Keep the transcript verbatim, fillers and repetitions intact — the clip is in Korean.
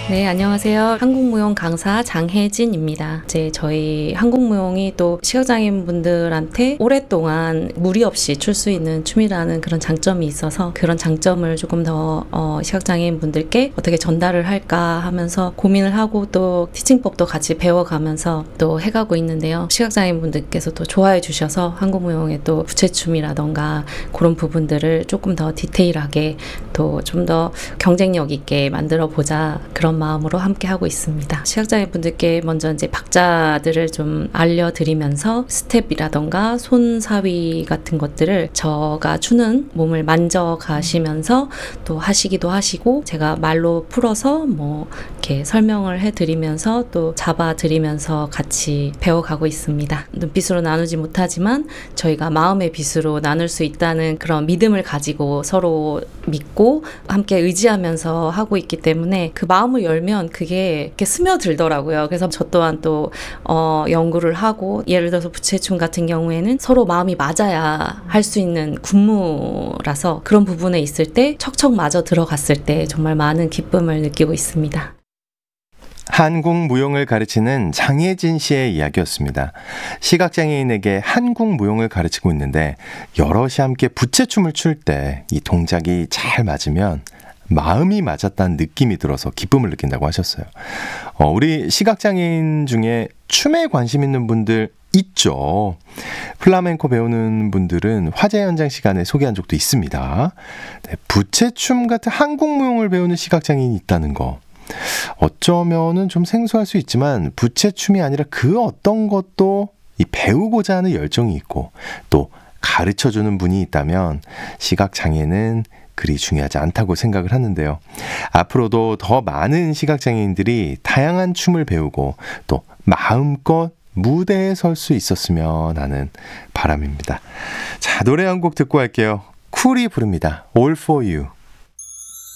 네, 안녕하세요. 한국무용 강사 장혜진입니다. 이제 저희 한국무용이 또 시각장애인분들한테 오랫동안 무리 없이 출 수 있는 춤이라는 그런 장점이 있어서 그런 장점을 조금 더 어, 시각장애인분들께 어떻게 전달을 할까 하면서 고민을 하고 또 티칭법도 같이 배워가면서 또 해가고 있는데요. 시각장애인분들께서 또 좋아해 주셔서 한국무용의 또 부채춤이라던가 그런 부분들을 조금 더 디테일하게 또 좀 더 경쟁력 있게 만들어 보자, 그런 마음으로 함께 하고 있습니다. 시각장애 분들께 먼저 이제 박자들을 좀 알려드리면서 스텝이라던가 손 사위 같은 것들을 저가 추는 몸을 만져가시면서 또 하시기도 하시고, 제가 말로 풀어서 뭐 이렇게 설명을 해드리면서 또 잡아드리면서 같이 배워가고 있습니다. 눈빛으로 나누지 못하지만 저희가 마음의 빛으로 나눌 수 있다는 그런 믿음을 가지고 서로 믿고 함께 의지하면서 하고 있기 때문에 그 마음을 열면 그게 이렇게 스며들더라고요. 그래서 저 또한 또 어, 연구를 하고, 예를 들어서 부채춤 같은 경우에는 서로 마음이 맞아야 할 수 있는 군무라서 그런 부분에 있을 때 척척 맞아 들어갔을 때 정말 많은 기쁨을 느끼고 있습니다. 한국 무용을 가르치는 장혜진 씨의 이야기였습니다. 시각장애인에게 한국 무용을 가르치고 있는데 여럿이 함께 부채춤을 출 때 이 동작이 잘 맞으면 마음이 맞았다는 느낌이 들어서 기쁨을 느낀다고 하셨어요. 어, 우리 시각장애인 중에 춤에 관심 있는 분들 있죠. 플라멩코 배우는 분들은 화제 현장 시간에 소개한 적도 있습니다. 네, 부채춤 같은 한국 무용을 배우는 시각장애인이 있다는 거, 어쩌면은 좀 생소할 수 있지만 부채춤이 아니라 그 어떤 것도 이 배우고자 하는 열정이 있고 또 가르쳐주는 분이 있다면 시각장애는 그리 중요하지 않다고 생각을 하는데요. 앞으로도 더 많은 시각장애인들이 다양한 춤을 배우고 또 마음껏 무대에 설 수 있었으면 하는 바람입니다. 자, 노래 한 곡 듣고 할게요. 쿨이 부릅니다. All for you.